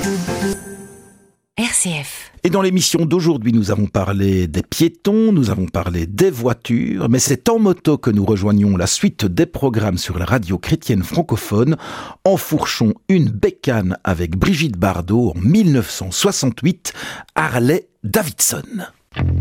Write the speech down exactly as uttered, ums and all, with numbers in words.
R C F. Et dans l'émission d'aujourd'hui, nous avons parlé des piétons, nous avons parlé des voitures, mais c'est en moto que nous rejoignons la suite des programmes sur la radio chrétienne francophone. Enfourchons une bécane avec Brigitte Bardot en mille neuf cent soixante-huit, Harley Davidson.